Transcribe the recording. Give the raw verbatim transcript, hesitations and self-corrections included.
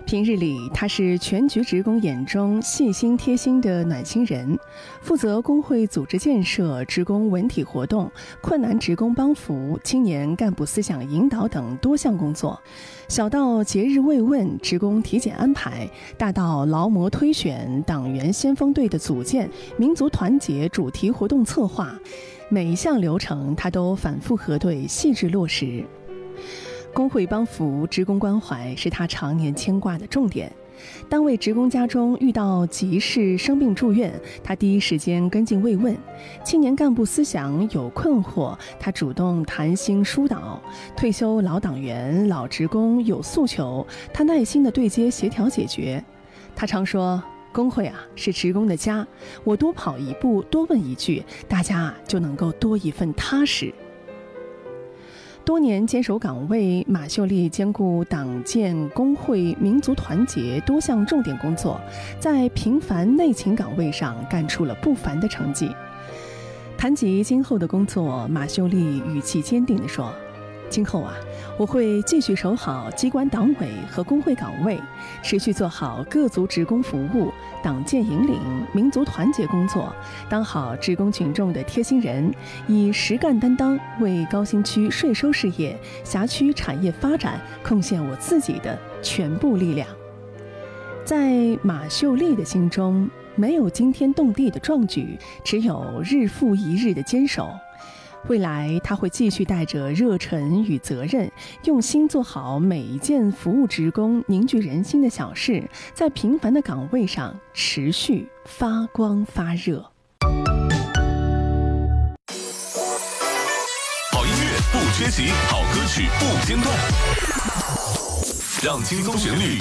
平日里，他是全局职工眼中细心贴心的暖心人，负责工会组织建设、职工文体活动、困难职工帮扶、青年干部思想引导等多项工作。小到节日慰问、职工体检安排，大到劳模推选、党员先锋队的组建、民族团结主题活动策划，每一项流程他都反复核对、细致落实。工会帮扶、职工关怀是他常年牵挂的重点。单位职工家中遇到急事生病住院，他第一时间跟进慰问；青年干部思想有困惑，他主动谈心疏导；退休老党员、老职工有诉求，他耐心地对接协调解决。他常说，工会啊是职工的家，我多跑一步，多问一句，大家啊就能够多一份踏实。多年坚守岗位，马秀丽兼顾党建、工会、民族团结多项重点工作，在频繁内勤岗位上干出了不凡的成绩。谈及今后的工作，马秀丽语气坚定地说，今后啊，我会继续守好机关党委和工会岗位，持续做好各族职工服务、党建引领、民族团结工作，当好职工群众的贴心人，以实干担当，为高新区税收事业、辖区产业发展贡献我自己的全部力量。在马秀丽的心中，没有惊天动地的壮举，只有日复一日的坚守。未来他会继续带着热忱与责任，用心做好每一件服务职工、凝聚人心的小事，在平凡的岗位上持续发光发热。 好音乐不缺席，好歌曲不间断，让轻松旋律